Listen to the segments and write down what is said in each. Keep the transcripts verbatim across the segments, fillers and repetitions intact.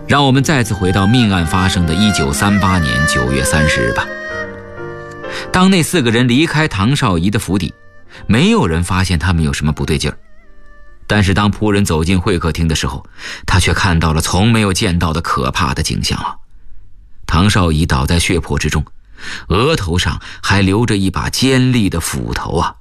让我们再次回到命案发生的一九三八年九月三十日吧。当那四个人离开唐绍仪的府邸，没有人发现他们有什么不对劲儿。但是当仆人走进会客厅的时候，他却看到了从没有见到的可怕的景象啊！唐绍仪倒在血泊之中，额头上还留着一把尖利的斧头啊！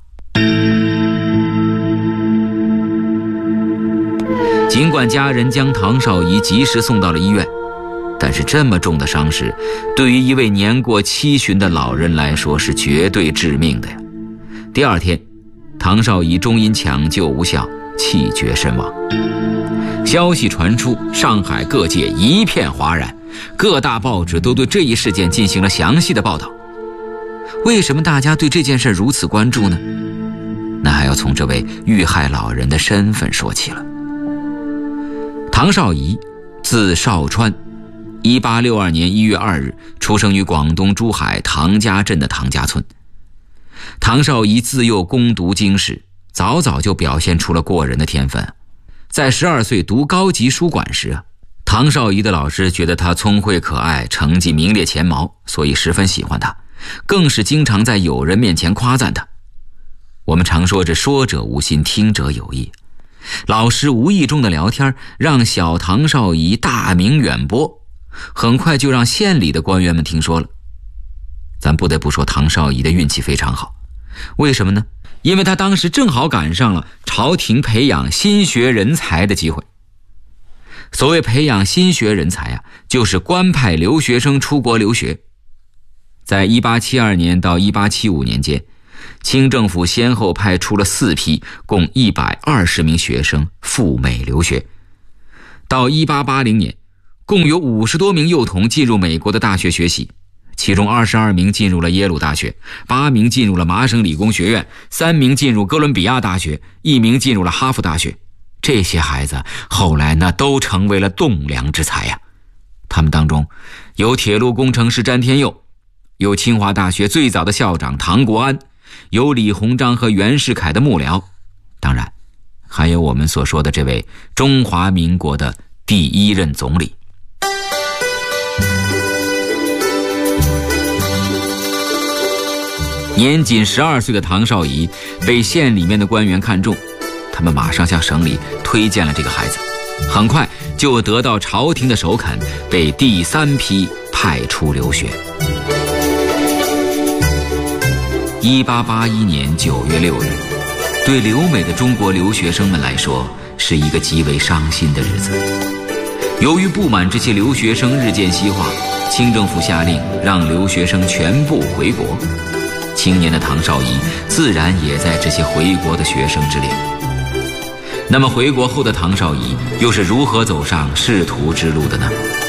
尽管家人将唐绍仪及时送到了医院，但是这么重的伤势，对于一位年过七旬的老人来说是绝对致命的呀。第二天，唐绍仪终因抢救无效，气绝身亡。消息传出，上海各界一片哗然，各大报纸都对这一事件进行了详细的报道。为什么大家对这件事如此关注呢？那还要从这位遇害老人的身份说起了。唐绍仪，字绍川，一八六二年一月二日出生于广东珠海唐家镇的唐家村。唐绍仪自幼攻读经史，早早就表现出了过人的天分。在十二岁读高级书馆时，唐绍仪的老师觉得他聪慧可爱，成绩名列前茅，所以十分喜欢他，更是经常在友人面前夸赞他。我们常说这说者无心，听者有意。老师无意中的聊天让小唐绍仪大名远播，很快就让县里的官员们听说了。咱不得不说唐绍仪的运气非常好，为什么呢？因为他当时正好赶上了朝廷培养新学人才的机会。所谓培养新学人才啊，就是官派留学生出国留学。在一八七二年到一八七五年间，清政府先后派出了四批，共一百二十名学生赴美留学。到一八八零年，共有五十多名幼童进入美国的大学学习，其中二十二名进入了耶鲁大学，八名进入了麻省理工学院，三名进入哥伦比亚大学，一名进入了哈佛大学。这些孩子后来呢，都成为了栋梁之才呀。他们当中有铁路工程师詹天佑，有清华大学最早的校长唐国安，有李鸿章和袁世凯的幕僚，当然还有我们所说的这位中华民国的第一任总理。年仅十二岁的唐绍仪被县里面的官员看中，他们马上向省里推荐了这个孩子，很快就得到朝廷的首肯，被第三批派出留学。一八八一年九月六日，对留美的中国留学生们来说是一个极为伤心的日子。由于不满这些留学生日渐西化，清政府下令让留学生全部回国。青年的唐绍仪自然也在这些回国的学生之列。那么回国后的唐绍仪又是如何走上仕途之路的呢？